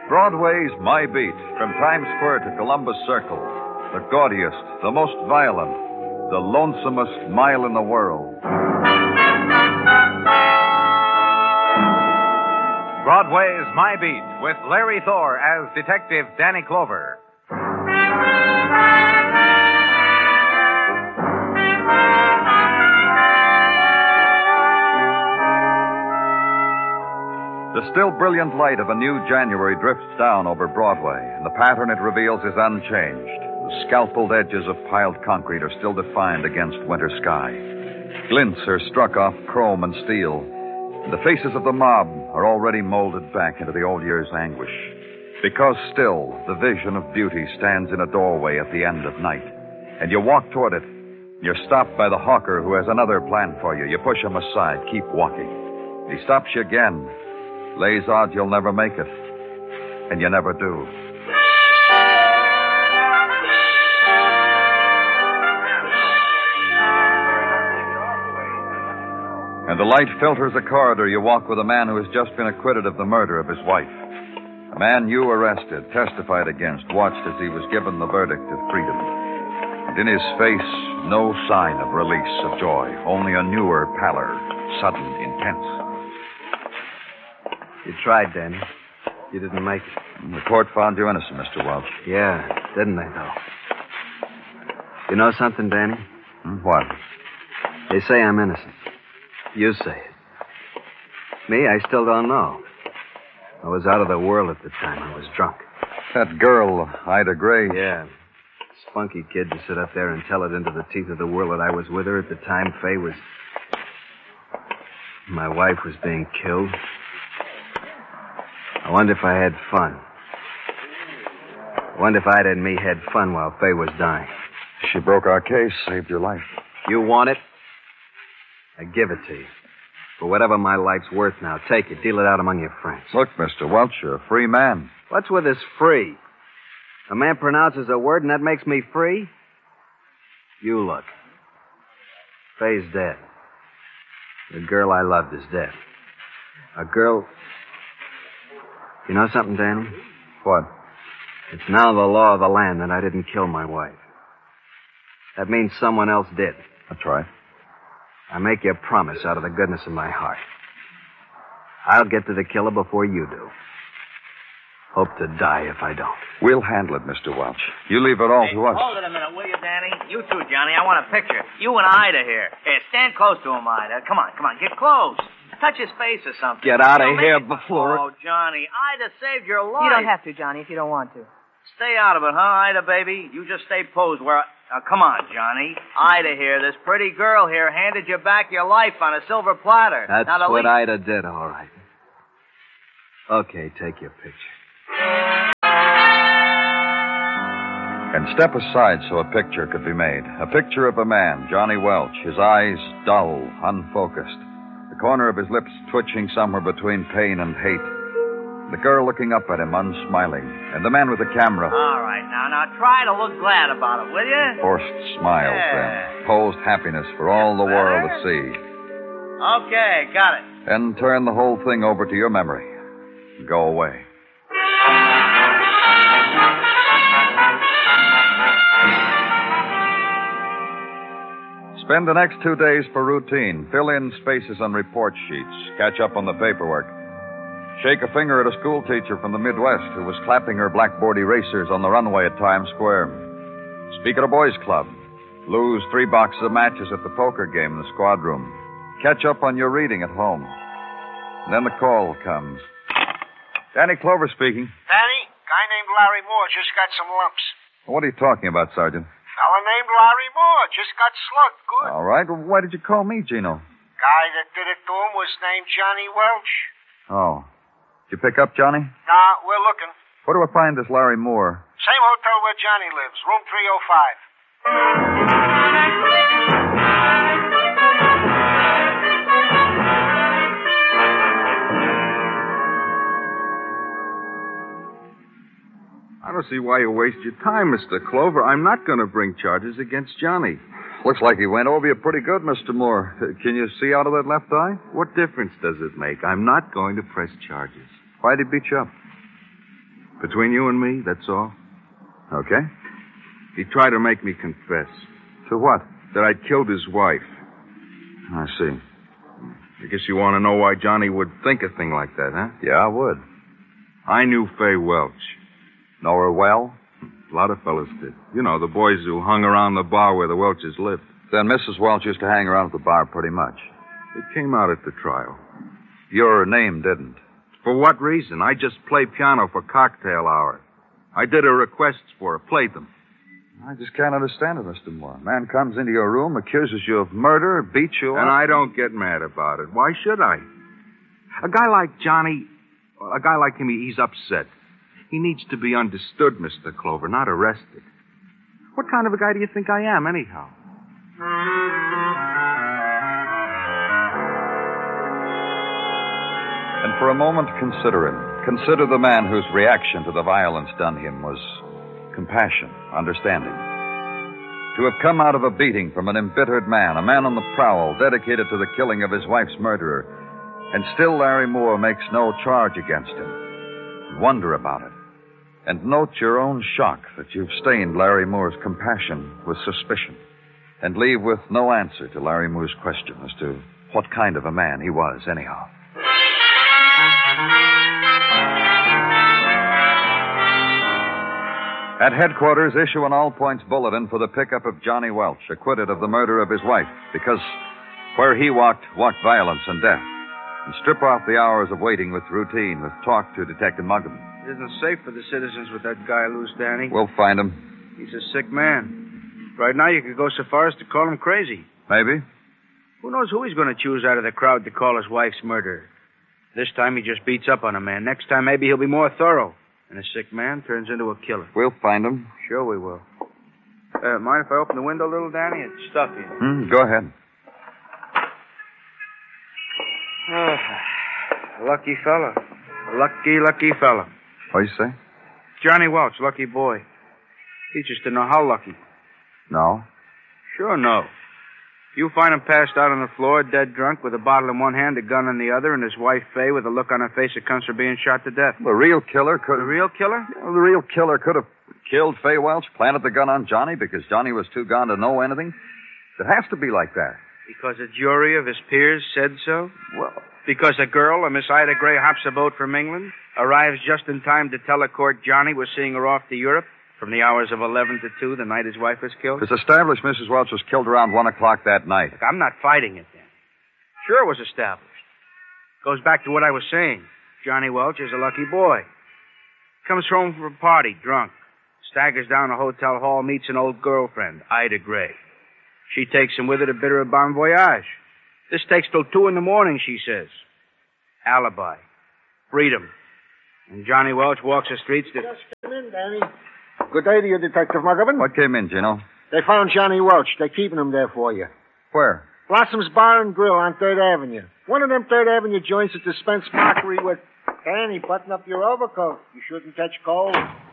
Broadway's My Beat, from Times Square to Columbus Circle. The gaudiest, the most violent, the lonesomest mile in the world. Broadway's My Beat, with Larry Thor as Detective Danny Clover. The still brilliant light of a new January drifts down over Broadway, and the pattern it reveals is unchanged. The scalpeled edges of piled concrete are still defined against winter sky. Glints are struck off chrome and steel. And the faces of the mob are already molded back into the old year's anguish. Because still, the vision of beauty stands in a doorway at the end of night. And you walk toward it. You're stopped by the hawker who has another plan for you. You push him aside, keep walking. He stops you again. Lays odds you'll never make it. And you never do. And the light filters the corridor you walk with a man who has just been acquitted of the murder of his wife. A man you arrested, testified against, watched as he was given the verdict of freedom. And in his face, no sign of release, of joy, only a newer pallor, sudden, intense. You tried, Danny. You didn't make it. The court found you innocent, Mr. Welch. Yeah, didn't they, though? You know something, Danny? What? They say I'm innocent. You say it. Me, I still don't know. I was out of the world at the time. I was drunk. That girl, Ida Gray. Yeah. Spunky kid to sit up there and tell it into the teeth of the world that I was with her at the time Fay was... My wife was being killed. I wonder if I had fun. I wonder if Ida and me had fun while Fay was dying. She broke our case, saved your life. You want it? I give it to you. For whatever my life's worth now, take it. Deal it out among your friends. Look, Mr. Welch, you're a free man. What's with this free? A man pronounces a word and that makes me free? You look. Fay's dead. The girl I loved is dead. A girl... You know something, Danny? What? It's now the law of the land that I didn't kill my wife. That means someone else did. That's right. I make you a promise out of the goodness of my heart. I'll get to the killer before you do. Hope to die if I don't. We'll handle it, Mr. Welch. You leave it all to us. Hold it a minute, will you, Danny? You too, Johnny. I want a picture. You and Ida here. Here, stand close to him, Ida. Come on, get close. Touch his face or something. Get out of here before... Oh, Johnny, Ida saved your life. You don't have to, Johnny, if you don't want to. Stay out of it, huh, Ida, baby? You just stay posed where... Now, come on, Johnny. Ida here, this pretty girl here, handed you back your life on a silver platter. That's now, what Ida did, all right. Okay, take your picture. And step aside so a picture could be made. A picture of a man, Johnny Welch, his eyes dull, unfocused. The corner of his lips twitching somewhere between pain and hate. The girl looking up at him, unsmiling. And the man with the camera. All right, now try to look glad about it, will you? Forced smiles, then. Posed happiness for all the world to see. Okay, got it. Then turn the whole thing over to your memory. Go away. Spend the next 2 days for routine. Fill in spaces on report sheets. Catch up on the paperwork. Shake a finger at a school teacher from the Midwest who was clapping her blackboard erasers on the runway at Times Square. Speak at a boys' club. Lose 3 boxes of matches at the poker game in the squad room. Catch up on your reading at home. And then the call comes. Danny Clover speaking. Danny, guy named Larry Moore just got some lumps. What are you talking about, Sergeant? Fella named Larry Moore just got slugged. Good. All right. Well, why did you call me, Gino? Guy that did it to him was named Johnny Welch. Oh. Did you pick up Johnny? Nah, we're looking. Where do I find this Larry Moore? Same hotel where Johnny lives, room 305. I don't see why you waste your time, Mr. Clover. I'm not going to bring charges against Johnny. Looks like he went over you pretty good, Mr. Moore. Can you see out of that left eye? What difference does it make? I'm not going to press charges. Why'd he beat you up? Between you and me, that's all. Okay. He tried to make me confess. To what? That I'd killed his wife. I see. I guess you want to know why Johnny would think a thing like that, huh? Yeah, I would. I knew Fay Welch. Know her well? A lot of fellas did. You know, the boys who hung around the bar where the Welches lived. Then Mrs. Welch used to hang around at the bar pretty much. It came out at the trial. Your name didn't. For what reason? I just played piano for cocktail hour. I did her requests for her, played them. I just can't understand it, Mr. Moore. A man comes into your room, accuses you of murder, beats you And up. I don't get mad about it. Why should I? A guy like Johnny, a guy like him, he's upset. He needs to be understood, Mr. Clover, not arrested. What kind of a guy do you think I am, anyhow? And for a moment, consider him. Consider the man whose reaction to the violence done him was compassion, understanding. To have come out of a beating from an embittered man, a man on the prowl, dedicated to the killing of his wife's murderer, and still Larry Moore makes no charge against him. Wonder about it. And note your own shock that you've stained Larry Moore's compassion with suspicion, and leave with no answer to Larry Moore's question as to what kind of a man he was, anyhow. At headquarters, issue an all-points bulletin for the pickup of Johnny Welch, acquitted of the murder of his wife, because where he walked violence and death. And strip off the hours of waiting with routine, with talk to Detective Muggavan. It isn't safe for the citizens with that guy loose, Danny. We'll find him. He's a sick man. Right now, you could go so far as to call him crazy. Maybe. Who knows who he's going to choose out of the crowd to call his wife's murderer? This time, he just beats up on a man. Next time, maybe he'll be more thorough. And a sick man turns into a killer. We'll find him. Sure we will. Mind if I open the window a little, Danny? It's stuffy. Go ahead. Lucky fella. Lucky fella. What do you say? Johnny Welch, lucky boy. He just didn't know how lucky. No. Sure no. You find him passed out on the floor, dead drunk, with a bottle in one hand, a gun in the other, and his wife, Fay, with a look on her face that comes from being shot to death. The real killer could The real killer? The real killer could have killed Fay Welch, planted the gun on Johnny because Johnny was too gone to know anything. It has to be like that. Because a jury of his peers said so? Well, Because a girl, a Miss Ida Gray, hops a boat from England, arrives just in time to tell a court Johnny was seeing her off to Europe from the hours of 11 to 2, the night his wife was killed? it's established Mrs. Welch was killed around 1 o'clock that night. Look, I'm not fighting it then. Sure it was established. Goes back to what I was saying. Johnny Welch is a lucky boy. Comes home from a party, drunk. Staggers down a hotel hall, meets an old girlfriend, Ida Gray. She takes him with her to bid her a bon voyage. This takes till 2 in the morning, she says. Alibi. Freedom. And Johnny Welch walks the streets to... Just come in, Danny. Good day to you, Detective Muggavan. What came in, Gino? They found Johnny Welch. They're keeping him there for you. Where? Blossom's Bar and Grill on 3rd Avenue. One of them 3rd Avenue joints at the Spence Mockery with... Danny, button up your overcoat. You shouldn't catch cold.